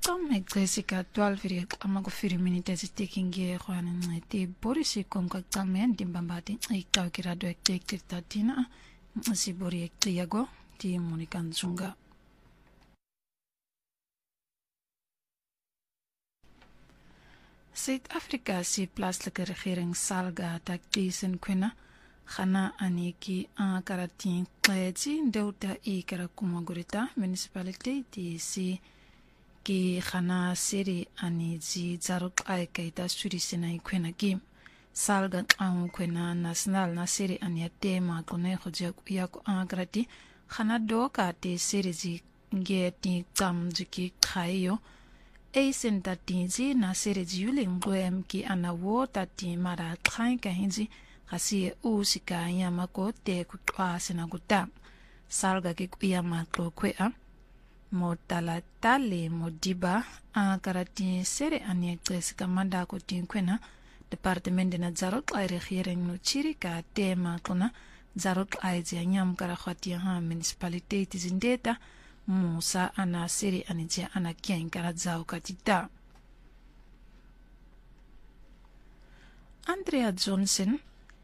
Tom Jessica 12 amago 4 minutes taking Juan te Boris Conca Tamen Dimbambati Ikakirado Tatina Sibori Tiago Ti Monican Zunga South Africa si plaaslike regering Salga Takdisen Kwena Ghana Aniki Karatin Kletsi Deuta Karakumagurita Municipality si ki Ghana Siri ani zi zaruk aikaita surisina ikwena ki Salga kwena national na Siri ani atema kone khojak yaku agrati Ghana doka te Siri zi ngeti tamziki khayo Eisen tatinzi na Siri zi yulingwem ki anawo tati mara khain kahinzi khasi usika yamako te kutwa sinaguta Salga ki kuyama kwea Motala tale modiba karati sere anie Jessica manda ko tinkwena departement na zarok ay regering no chirika tema kuna zarok ay nyam kara khati ha municipality zindeta musa ana sere anie ana kien kara zao katita Andrea Johnson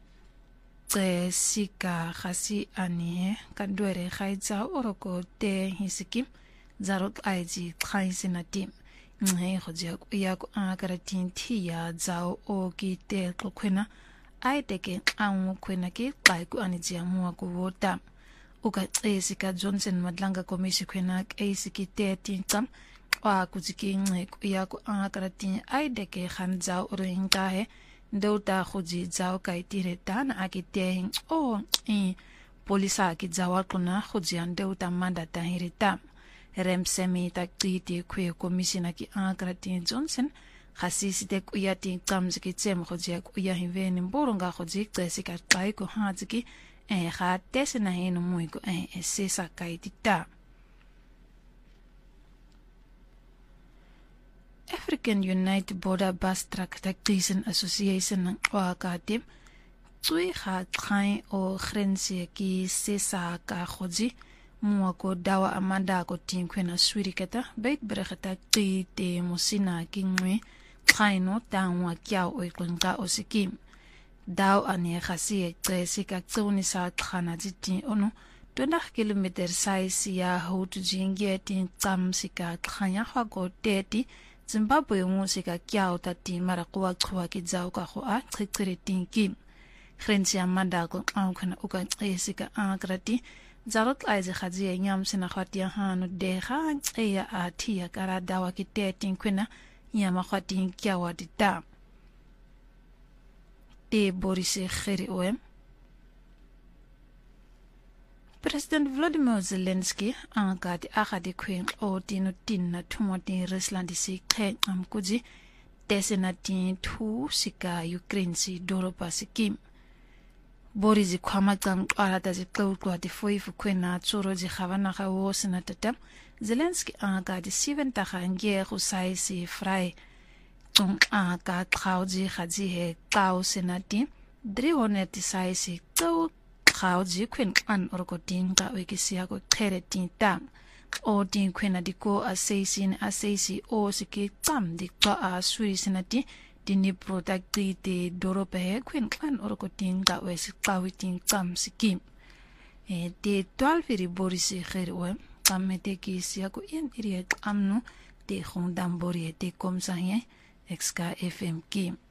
Jessica khasi anie kandwere khaiza oroko te hisiki Zarok aiji khaisina tim ngai khojak yak akaratin thia zao o ki te kwena ai teke amu kwena ki kaiku anijia mu ko wota uka Jessica Johnson madlanga komisi kwena eisiki te tintam wa kuziki ngai yak akaratin ai teke khan zao ringa he Deuta khoji zao kai tiretan akite o polisa ki zawal kuna khoji an Deuta manda tahirita Remsemi taktiti kwe komisina ki Akratin Johnson khasisi te kuyati kamziki tsem khojia kuya hiveni mboronga khoji Jessica kaiko haziki kha tesena henu muiko sesa kaitita African United Border Bus Truck Taxation Association wa katim tsui kha train o grense ki sesa ka khoji Mwako dawa amanda ko tinkwena swiriketa bait breketa te musina kingwe kaino tangwa kyao oikunka osikim daw ane khasi Jessica tsuni sa khana jiti ono 20 km size ya hotu jinge tin tsamsika khanya khako teti Zimbabwe musika kyao tati marakwa khwa ki jaw ka kho a tsikhire tinki khrensi amanda ko ankhana uka Jessica agrati Zarok aize khazi nyam sina khati hanu de khan ya atia kara dawa ki tetin kwena nyama khati kyawa dita te Boris Kheri President Volodymyr Zelensky ankati akhadi khwen o tinu tinna thumoti Rusland si khe amkuji tesena tin thu sika Ukraine si doropa sikim Boris kwamatan arata ziklukwa di foifu kwena tsuro zi khavana khawo sinatata Zelensky anga di 7 takha nge khusai si frai tung anga khawji khaji he kaw sinati drihoneti sai si kaw khawji kwen an orkotin ka wekisia ko khere tinta o din kwena diko asesi o siki tam dikwa asuri sinati Dini protecti te dorope kwen kan orkotin ka wesi kawitin kam sikim te 12 Boris Kheri kamete ki sia ko in iriet amnu te khondam bori te komsa he XK FM ki